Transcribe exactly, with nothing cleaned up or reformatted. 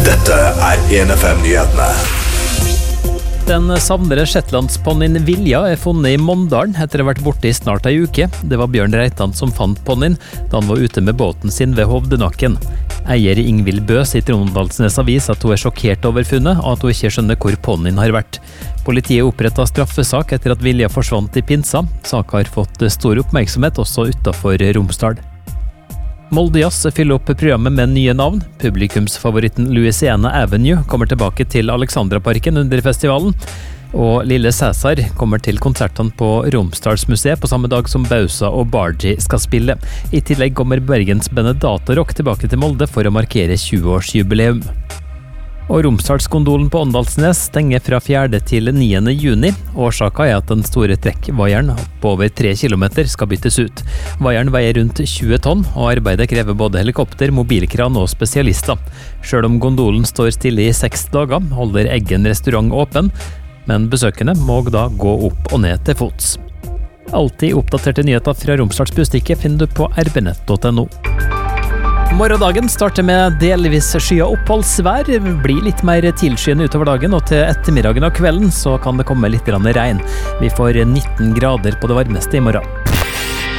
Dette er en F M-nyhetene. Den savnede shetlandsponnien Vilja er funnet i Mondalen etter å ha vært borte i snart ei uke. Det var Bjørn Reitan som fant ponnien da han var ute med båten sin ved Hovdenakken. Eier Ingvild Bø sier til Åndalsnes Avis at hun er sjokkert over funnet, og at hun ikke skjønner hvor ponnien har vært. Politiet opprettet straffesak etter at Vilja forsvant i pinsa. Saken har fått stor oppmerksomhet også utenfor Romsdal. Molde Jazz fyller opp programmet med nye navn. Publikumsfavoritten Louisiana Avenue kommer tilbake til Alexandraparken under festivalen. Og Lille Cæsar kommer til konsertene på Romsdalsmuseet på samme dag som Bausa og Bargi skal spille. I tillegg kommer Bergensbandet Datarock tilbake til Molde for å markere tjue-årsjubileum. Og Romsdalsgondolen på Åndalsnes stenger fra fjerde til niende juni. Årsaken er at den store trekkvaieren på over tre kilometer skal byttes ut. Vaieren veier rundt tjue tonn, og arbeidet krever både helikopter, mobilkran og spesialister. Selv om gondolen står stille i seks dager, holder Eggen restaurant åpen, men besøkende må da gå opp og ned til fots. Alltid oppdaterte nyheter fra Romsdals Bustikke finner du på r b nett punktum no. Morgendagen starter med delvis skya oppholdsvær, blir litt mer tilskyende utover dagen, og til ettermiddagen og kvelden så kan det komme litt regn. Vi får nitten grader på det varmeste i morgen.